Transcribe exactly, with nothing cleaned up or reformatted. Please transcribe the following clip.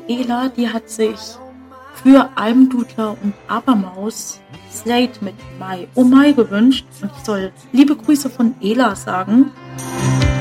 Ela, die hat sich für Almdudler und Abermaus Slate mit Mai oh Mai gewünscht und ich soll liebe Grüße von Ela sagen.